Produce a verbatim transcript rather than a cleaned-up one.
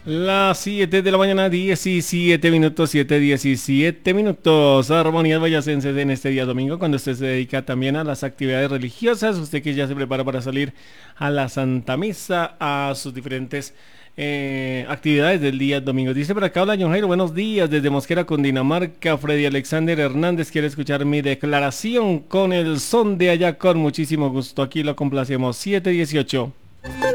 Las siete de la mañana, diecisiete minutos, siete diecisiete minutos. Armonías Boyacenses en este día domingo, cuando usted se dedica también a las actividades religiosas, usted que ya se prepara para salir a la Santa Misa, a sus diferentes eh, actividades del día domingo. Dice por acá, hola John Jairo, buenos días desde Mosquera, Cundinamarca. Freddy Alexander Hernández quiere escuchar mi declaración con el son de allá con muchísimo gusto. Aquí lo complacemos, siete dieciocho.